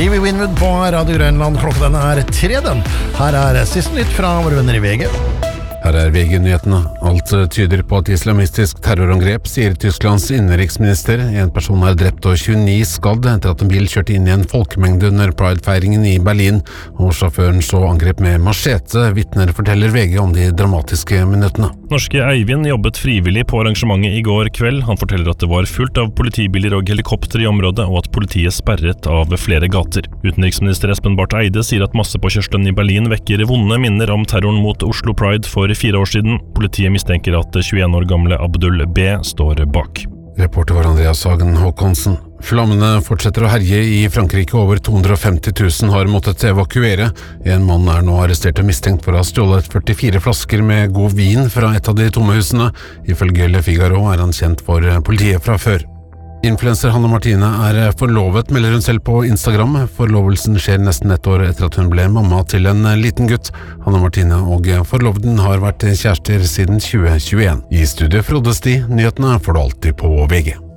Stevie Winwood på Radio Grønland. Klokka den 3. Her siste nytt fra våre venner I VG. Her VG-nyhetene. Alt tyder på et islamistisk terrorangrep, sier Tysklands innenriksminister. En person drept og 29 skadd etter at en bil kjørte inn I en folkemengde under Pride-feiringen I Berlin, og sjåføren så angrep med machete. Vitner forteller VG om de dramatiske minuttene. Norske Eivind jobbet frivillig på arrangementet I går kveld. Han forteller at det var fullt av politibiler og helikopter I området, og at politiet sperret av flere gater. Utenriksminister Espen Barth Eide sier at massepåkjørselen I Berlin vekker vonde minner om terroren mot Oslo Pride for 4 år siden. Politiet mistenker at 21 år gamle Abdul B står bak. Reporter var Andreas Hagen Håkonsen. Flammene fortsetter å herje I Frankrike. Over 250 000 har måttet evakuere. En mann nå arrestert og mistenkt for å ha stjålet 44 flasker med god vin fra et av de tomme husene. Ifølge Le Figaro han kjent for politiet fra før. Influencer Hanne Martine forlovet, melder hun selv på Instagram. Forlovelsen skjer nesten et år etter at hun ble mamma til en liten gutt. Hanne Martine og forloveden har vært kjærester siden 2021. I studiet Frode Sti, nyhetene får du alltid på VG.